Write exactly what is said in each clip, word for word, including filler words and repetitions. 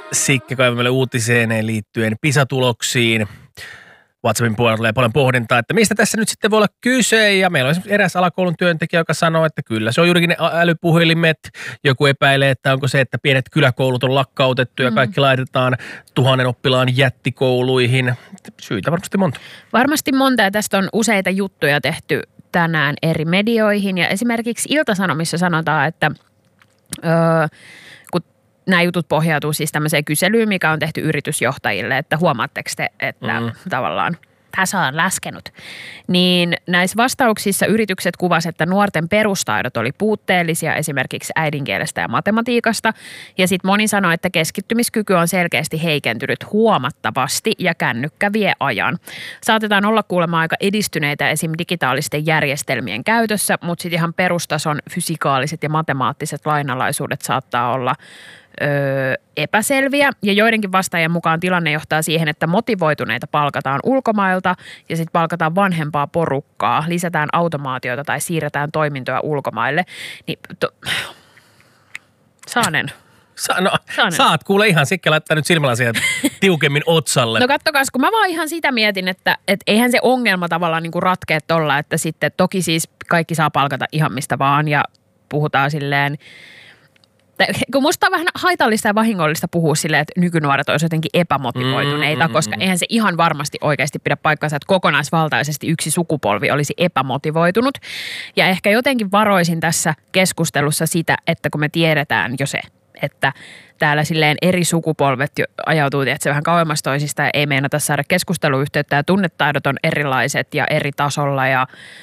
Sikke kaivamme uutiseen liittyen PISA-tuloksiin. WhatsAppin puolella tulee paljon pohdintaa, että mistä tässä nyt sitten voi olla kyse. Ja meillä on esimerkiksi eräs alakoulun työntekijä, joka sanoo, että kyllä se on juurikin ne älypuhelimet. Joku epäilee, että onko se, että pienet kyläkoulut on lakkautettu ja kaikki laitetaan tuhannen oppilaan jättikouluihin. Syitä varmasti monta. Varmasti monta ja tästä on useita juttuja tehty tänään eri medioihin. Ja esimerkiksi Ilta-Sanomissa sanotaan, että Öö, kun nämä jutut pohjautuu siis tämmöiseen kyselyyn, mikä on tehty yritysjohtajille, että huomaatteko te, että mm. tavallaan tasa on laskenut, niin näissä vastauksissa yritykset kuvasivat, että nuorten perustaidot oli puutteellisia esimerkiksi äidinkielestä ja matematiikasta. Ja sitten moni sanoi, että keskittymiskyky on selkeästi heikentynyt huomattavasti ja kännykkä vie ajan. Saatetaan olla kuulemma aika edistyneitä esim. Digitaalisten järjestelmien käytössä, mutta sitten ihan perustason fysikaaliset ja matemaattiset lainalaisuudet saattaa olla Öö, epäselviä ja joidenkin vastaajien mukaan tilanne johtaa siihen, että motivoituneita palkataan ulkomailta ja sitten palkataan vanhempaa porukkaa, lisätään automaatiota tai siirretään toimintoja ulkomaille. Niin, to... Saanen. Sa- no, saat kuule ihan Sikke laittaa nyt silmälasia tiukemmin otsalle. No kattokas, kun mä vaan ihan sitä mietin, että et eihän se ongelma tavallaan niinku ratkea tolla, että sitten toki siis kaikki saa palkata ihan mistä vaan ja puhutaan silleen, kun musta on vähän haitallista ja vahingollista puhua silleen, että nykynuoret olisivat jotenkin epämotivoituneita, mm, mm, koska mm. eihän se ihan varmasti oikeasti pidä paikkansa, että kokonaisvaltaisesti yksi sukupolvi olisi epämotivoitunut. Ja ehkä jotenkin varoisin tässä keskustelussa sitä, että kun me tiedetään jo se, että täällä silleen eri sukupolvet ajautuu tietysti vähän kauemmas toisista ja ei meinata saada keskusteluyhteyttä ja tunnetaidot on erilaiset ja eri tasolla ja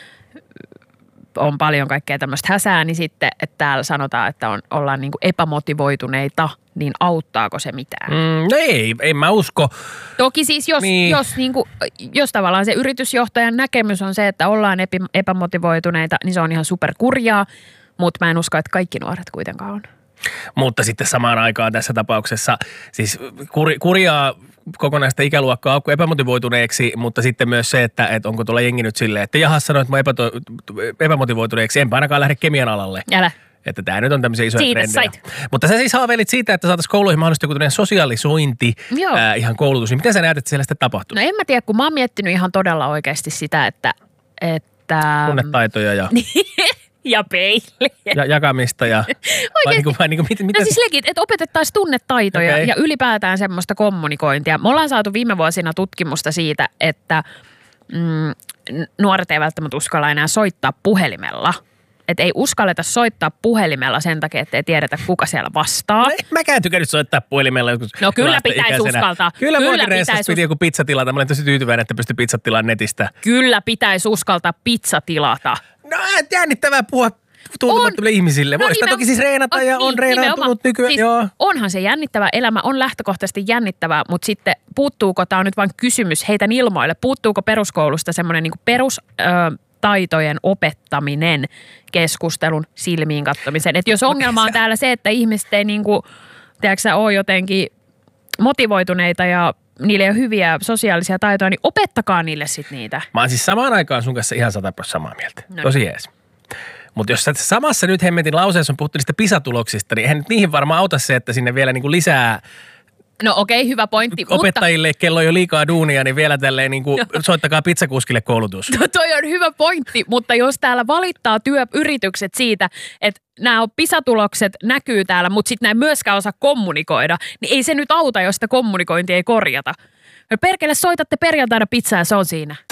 on paljon kaikkea tämmöistä häsää, niin sitten, että täällä sanotaan, että on, ollaan niin kuin epämotivoituneita, niin auttaako se mitään? Mm, no ei, en mä usko. Toki siis, jos, niin. jos, niin kuin, jos tavallaan se yritysjohtajan näkemys on se, että ollaan epi, epämotivoituneita, niin se on ihan superkurjaa, mutta mä en usko, että kaikki nuoret kuitenkaan on. Mutta sitten samaan aikaan tässä tapauksessa siis kur, kurjaa kokonaista ikäluokkaa aukko epämotivoituneeksi, mutta sitten myös se, että, että onko tuolla jengi nyt silleen, että jaha sanoit, että mä epäto, epämotivoituneeksi, enpä ainakaan lähde kemian alalle. Älä. Että tämä nyt on tämmöisiä isoja siitä trendejä. Sait. Mutta sä siis haaveilit siitä, että saataisiin kouluihin mahdollisesti joku tämmöinen sosiaalisointi, ää, ihan koulutus. Niin miten sä näet, että siellä sitten tapahtuu? No en mä tiedä, kun mä oon miettinyt ihan todella oikeasti sitä, että... että tunnetaitoja ja... ja peiliä. Ja jakamista ja... vai niin kuin, vai niin kuin, mit, mitä no siis legit, että opetettaisiin tunnetaitoja okay. ja ylipäätään semmoista kommunikointia. Me ollaan saatu viime vuosina tutkimusta siitä, että mm, nuoret ei välttämättä uskalla enää soittaa puhelimella. Että ei uskalleta soittaa puhelimella sen takia, että ei tiedetä, kuka siellä vastaa. No en mäkään tykännyt soittaa puhelimella. No kyllä pitäisi uskaltaa. Kyllä, kyllä muakin reissassa piti joku pizza tilata. Mä olin tosi tyytyväinen, että pystyi pizzat tilaamaan netistä. Kyllä pitäisi uskaltaa pizza tilata. No jännittävää puhua tuntemattomille ihmisille. Voi sitä toki siis reenata ja on reenantunut nykyään. Siis joo. Onhan se jännittävä elämä, on lähtökohtaisesti jännittävää, mutta sitten puuttuuko, tämä on nyt vain kysymys heitän ilmoille, puuttuuko peruskoulusta semmoinen niin kuin perus... Ö, taitojen opettaminen keskustelun silmiin kattomisen. Että jos ongelma on täällä se, että ihmiset ei niinku, tiedätkö ole jotenkin motivoituneita ja niille ei ole hyviä sosiaalisia taitoja, niin opettakaa niille sitten niitä. Mä oon siis samaan aikaan sun kanssa ihan sata prosenttia samaa mieltä. No. Tosi jees. Mutta jos samassa nyt hemmetin lauseessa on puhuttu niistä PISA-tuloksista, niin eihän nyt niihin varmaan auta se, että sinne vielä niinku lisää... No okei, okay, hyvä pointti. Opettajille, mutta... kello on jo liikaa duunia, niin vielä tälleen niin kuin no. soittakaa pizzakuskille koulutus. No toi on hyvä pointti, mutta jos täällä valittaa työyritykset siitä, että nämä on PISA-tulokset näkyy täällä, mutta sitten näin myöskään osaa kommunikoida, niin ei se nyt auta, jos sitä kommunikointia ei korjata. No perkele, soitatte perjantaina pizzaa ja se on siinä.